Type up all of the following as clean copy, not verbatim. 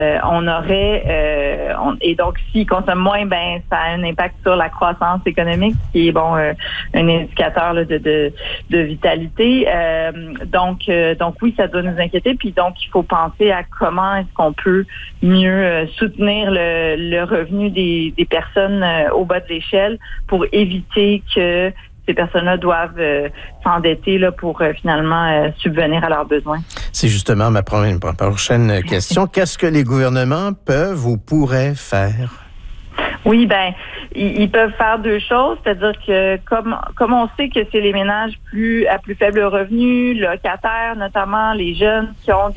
on aurait et donc s'ils consomment moins, ben ça a un impact sur la croissance économique, qui est un indicateur là, de vitalité. Donc oui, ça doit nous inquiéter. Puis donc il faut penser à comment est-ce qu'on peut mieux soutenir le revenu des personnes au bas de l'échelle pour éviter que ces personnes-là doivent s'endetter là, pour finalement subvenir à leurs besoins. C'est justement ma prochaine question. Qu'est-ce que les gouvernements peuvent ou pourraient faire? Oui, ils peuvent faire deux choses, c'est-à-dire que comme on sait que c'est les ménages à plus faible revenu, locataires, notamment les jeunes qui ont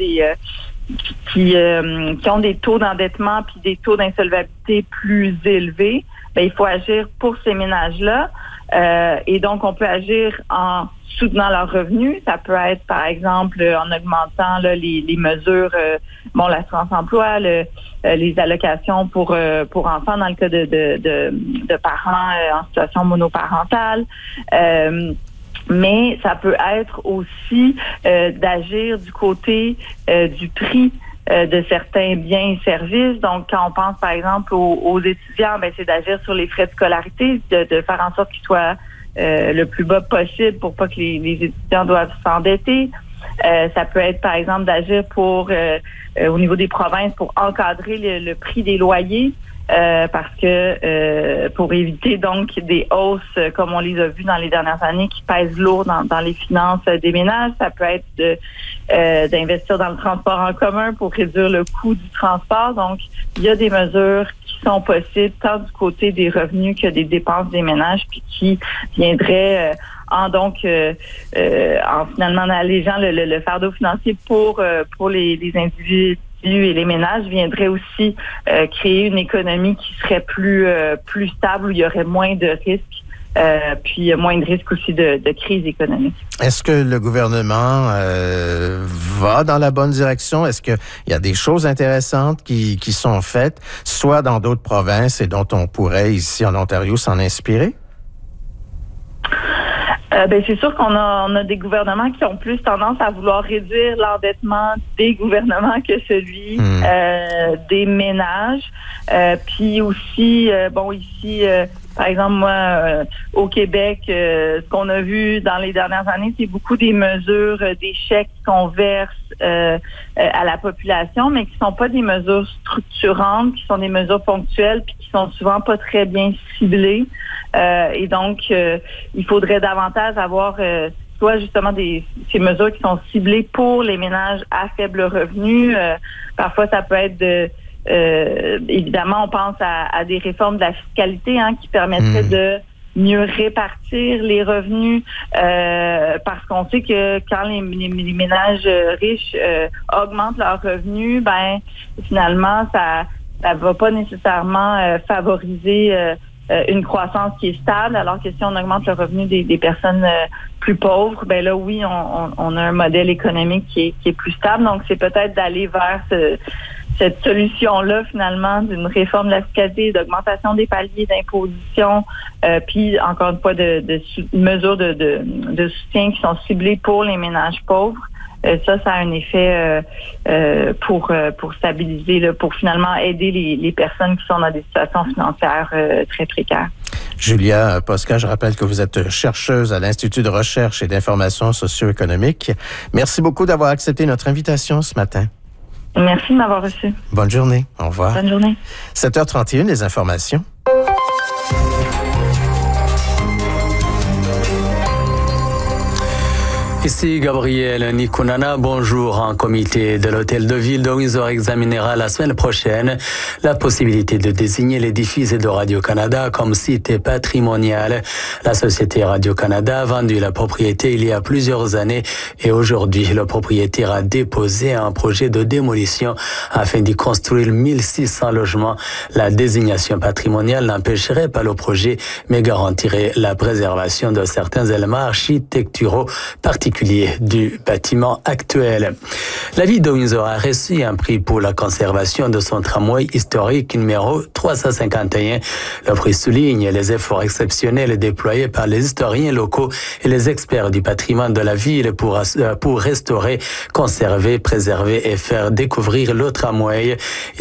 qui ont des taux d'endettement puis des taux d'insolvabilité plus élevés, il faut agir pour ces ménages-là. Et donc, on peut agir en soutenant leurs revenus. Ça peut être, par exemple, en augmentant là, les mesures, l'assurance emploi, les allocations pour enfants dans le cas de parents en situation monoparentale. Mais ça peut être aussi d'agir du côté du prix de certains biens et services. Donc, quand on pense, par exemple, aux étudiants, c'est d'agir sur les frais de scolarité, de faire en sorte qu'ils soient le plus bas possible pour pas que les étudiants doivent s'endetter. Ça peut être, par exemple, d'agir au niveau des provinces pour encadrer le prix des loyers. Parce que pour éviter donc des hausses comme on les a vues dans les dernières années qui pèsent lourd dans les finances des ménages, ça peut être d'investir dans le transport en commun pour réduire le coût du transport. Donc, il y a des mesures qui sont possibles tant du côté des revenus que des dépenses des ménages, puis qui viendraient en finalement allégeant le fardeau financier pour les individus et les ménages, viendraient aussi créer une économie qui serait plus stable, où il y aurait moins de risques, puis moins de risques aussi de crise économique. Est-ce que le gouvernement va dans la bonne direction? Est-ce qu'il y a des choses intéressantes qui sont faites, soit dans d'autres provinces et dont on pourrait, ici en Ontario, s'en inspirer? C'est sûr qu'on a des gouvernements qui ont plus tendance à vouloir réduire l'endettement des gouvernements que celui des ménages. Puis aussi, ici, par exemple, moi, au Québec, ce qu'on a vu dans les dernières années, c'est beaucoup des mesures, des chèques qu'on verse à la population, mais qui sont pas des mesures structurantes, qui sont des mesures ponctuelles, puis qui sont souvent pas très bien ciblées. Et donc, il faudrait davantage avoir soit justement ces mesures qui sont ciblées pour les ménages à faible revenu. Parfois, ça peut être évidemment, on pense à des réformes de la fiscalité qui permettraient de mieux répartir les revenus, parce qu'on sait que quand les ménages riches augmentent leurs revenus, finalement, ça va pas nécessairement favoriser une croissance qui est stable, alors que si on augmente le revenu des personnes plus pauvres, là oui, on a un modèle économique qui est plus stable. Donc c'est peut-être d'aller vers cette solution-là, finalement, d'une réforme de la fiscalité, d'augmentation des paliers d'imposition, puis encore une fois de mesures de soutien qui sont ciblées pour les ménages pauvres. Ça a un effet pour stabiliser, pour finalement aider les personnes qui sont dans des situations financières très précaires. Julia Posca, je rappelle que vous êtes chercheuse à l'Institut de recherche et d'information socio-économique. Merci beaucoup d'avoir accepté notre invitation ce matin. Merci de m'avoir reçu. Bonne journée. Au revoir. Bonne journée. 7h31, les informations. Ici Gabriel Nikunana, bonjour. Un comité de l'hôtel de ville de Windsor examinera la semaine prochaine la possibilité de désigner l'édifice de Radio-Canada comme site patrimonial. La société Radio-Canada a vendu la propriété il y a plusieurs années et aujourd'hui, le propriétaire a déposé un projet de démolition afin d'y construire 1600 logements. La désignation patrimoniale n'empêcherait pas le projet, mais garantirait la préservation de certains éléments architecturaux particuliers du bâtiment actuel. La ville de Windsor a reçu un prix pour la conservation de son tramway historique numéro 351. Le prix souligne les efforts exceptionnels déployés par les historiens locaux et les experts du patrimoine de la ville pour restaurer, conserver, préserver et faire découvrir le tramway.